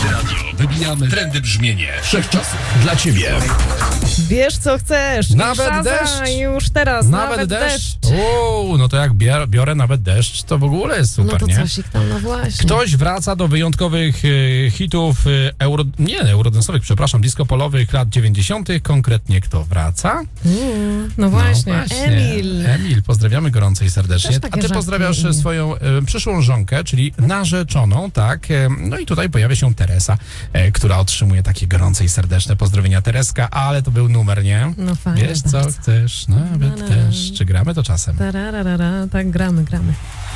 Wybijamy trendy brzmienie wszechczasów dla ciebie. Wiesz co chcesz. Nawet deszcz. Już teraz. Nawet deszcz. No to jak biorę nawet deszcz, to w ogóle jest super, No to nie? coś tam, no właśnie. Ktoś wraca do wyjątkowych hitów eurodance'owych, disco polowych lat 90. Konkretnie kto wraca? No właśnie, Emil. Emil, pozdrawiamy gorąco i serdecznie. Też A ty pozdrawiasz swoją przyszłą żonkę, czyli narzeczoną, tak? No i tutaj pojawia się Teresa, która otrzymuje takie gorące i serdeczne pozdrowienia. Tereska, ale to był numer, nie? No fajnie. Wiesz co chcesz, nawet też. Czy gramy to czasem? Tak, gramy.